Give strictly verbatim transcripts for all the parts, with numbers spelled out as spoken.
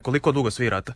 Koliko dugo svirate?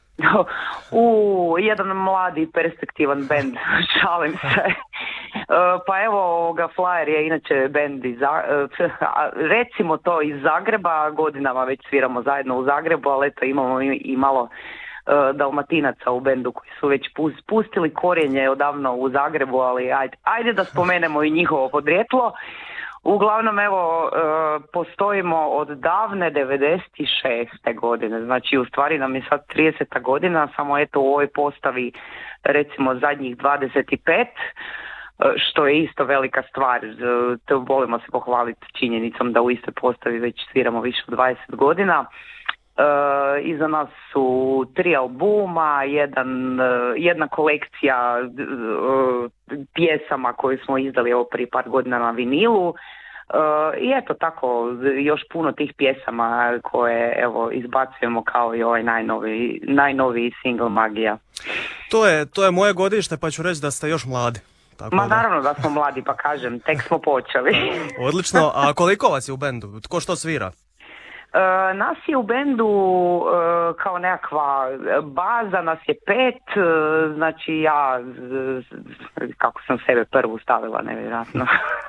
U jedan mladi perspektivan bend, šalim se. Pa evo, ovoga Flyer je inače bend iz, recimo to iz Zagreba, godinama već sviramo zajedno u Zagrebu, ali eto imamo i, i malo Dalmatinaca u bendu koji su već pustili korijenje odavno u Zagrebu, ali ajde, ajde da spomenemo i njihovo podrijetlo. Uglavnom, evo, postojimo od davne devedeset šeste godine, znači u stvari nam je sad trideseta godina, samo eto u ovoj postavi recimo zadnjih dvadeset pet, što je isto velika stvar. To volimo se pohvaliti činjenicom da u istoj postavi već sviramo više od dvadeset godina. Uh, iza nas su tri albuma, jedan, uh, jedna kolekcija uh, pjesama koju smo izdali ovo prije par godina na vinilu uh, i eto tako još puno tih pjesama koje evo izbacujemo kao i ovaj najnoviji, najnoviji single Magija. To je, to je moje godište, pa ću reći da ste još mladi. Tako Ma da. Naravno da smo mladi, pa kažem, tek smo počeli. Odlično, a koliko vas je u bendu? Tko što svira? Uh, nas je u bendu uh, kao nekakva baza, nas je pet, uh, znači ja, z, z, kako sam sebe prvu stavila, nevjerojatno.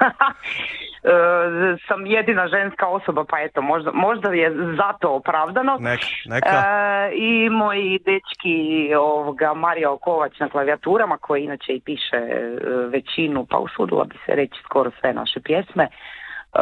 uh, sam jedina ženska osoba, pa eto, možda, možda je zato opravdano. Neka, neka. Uh, I moji dečki, ovoga, Mario Kovač na klavijaturama, koji inače i piše uh, većinu, pa usudila bi se reći skoro sve naše pjesme. Uh,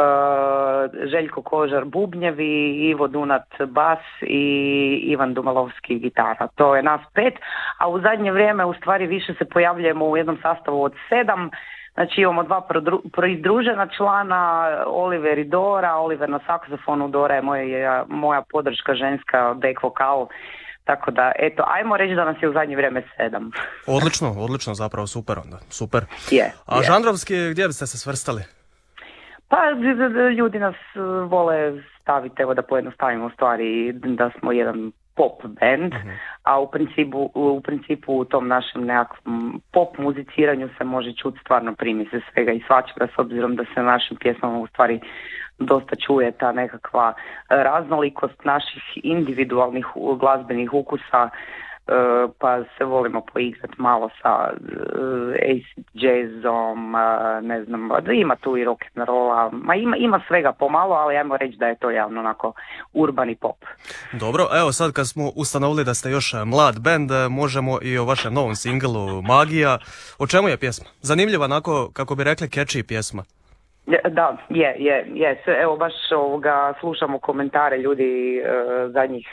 Željko Kožar bubnjevi, Ivo Dunat bas i Ivan Dumalovski gitara. To je nas pet, a u zadnje vrijeme u stvari više se pojavljujemo u jednom sastavu od sedam. Znači imamo dva pridružena člana, Oliver i Dora. Oliver na saksofonu, Dora je moja, moja podrška ženska, back vokal. Tako da, eto, ajmo reći da nas je u zadnje vrijeme sedam. Odlično, odlično, zapravo super onda, super. Je, a je. Žanrovski, gdje biste se svrstali? Pa ljudi nas vole staviti, evo da pojednostavimo stvari, da smo jedan pop band, uh-huh. a u principu, u principu u tom našem nekakvom pop muziciranju se može čuti stvarno primisli svega i svačega, s obzirom da se našim pjesmama u stvari dosta čuje ta nekakva raznolikost naših individualnih glazbenih ukusa. Uh, pa se volimo poigrati malo sa uh, acid jazzom, uh, ne znam, ima tu i rock and rolla, ma ima, ima svega pomalo, ali ajmo reći da je to javno onako urbani pop. Dobro, evo sad kad smo ustanovili da ste još mlad band, možemo i o vašem novom singlu Magija. O čemu je pjesma? Zanimljiva, onako, kako bi rekli, catchy pjesma. Da, je, je, je. Evo baš ovoga, slušamo komentare ljudi e, zadnjih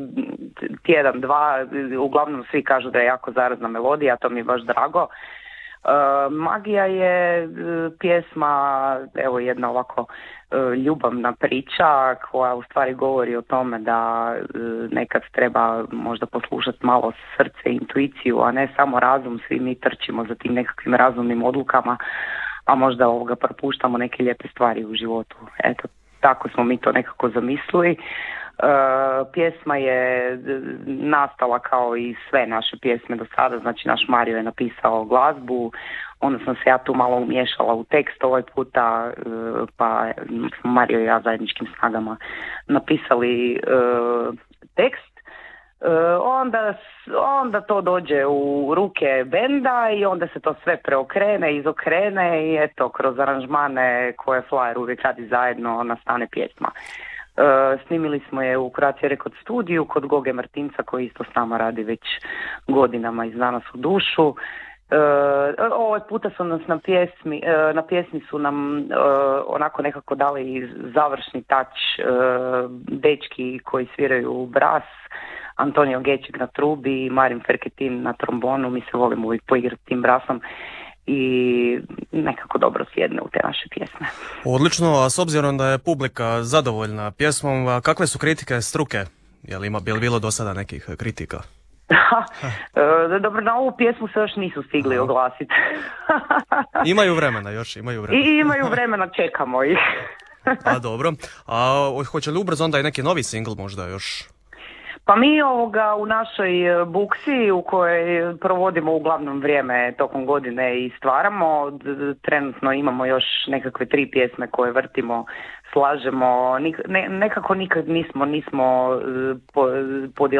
tjedan, dva, uglavnom svi kažu da je jako zarazna melodija, to mi je baš drago. E, Magija je pjesma, evo jedna ovako e, ljubavna priča koja u stvari govori o tome da e, nekad treba možda poslušati malo srce, intuiciju, a ne samo razum, svi mi trčimo za tim nekakvim razumnim odlukama, a možda ovoga propuštamo neke lijepe stvari u životu. Eto, tako smo mi to nekako zamislili. E, pjesma je nastala kao i sve naše pjesme do sada, znači naš Mario je napisao glazbu, onda sam se ja tu malo umiješala u tekst ovaj puta, e, pa smo Mario i ja zajedničkim snagama napisali e, tekst. Uh, onda, onda to dođe u ruke benda i onda se to sve preokrene, izokrene i eto, kroz aranžmane koje Flyer uvijek radi zajedno nastane pjesma. Uh, snimili smo je u Croatia Record studiju kod Goge Martinca koji isto s nama radi već godinama iz Danas u dušu. Uh, ovaj puta su nas na pjesmi, uh, na pjesmi su nam uh, onako nekako dali završni touch uh, dečki koji sviraju bras, Antonio Gečik na trubi i Marin Ferketin na trombonu. Mi se volimo uvijek poigrati tim brasom i nekako dobro sjedne u te naše pjesme. Odlično, a s obzirom da je publika zadovoljna pjesmom, kakve su kritike struke? Je li ima, je li bilo do sada nekih kritika? Dobro, na ovu pjesmu se još nisu stigli oglasiti. Imaju vremena još, imaju vremena. I imaju vremena, čekamo ih. A dobro, a hoće li ubrzo onda i neki novi singl možda još? Pa mi ovoga u našoj buksi u kojoj provodimo uglavnom vrijeme tokom godine i stvaramo, trenutno imamo još nekakve tri pjesme koje vrtimo, slažemo, Nik, ne, nekako nikad nismo, nismo podijelili